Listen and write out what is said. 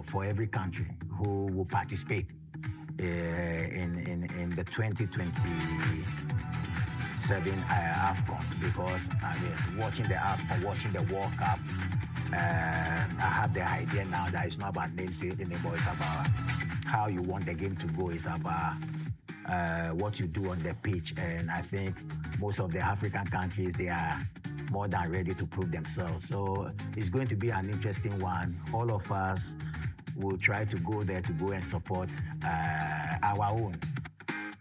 for every country who will participate in the 2027 AFCON, because watching the AFCON, watching the World Cup, I have the idea now that it's not about namesake anymore. It's about how you want the game to go. It's about what you do on the pitch. And I think most of the African countries, they are more than ready to prove themselves. So it's going to be an interesting one. All of us will try to go there to go and support our own.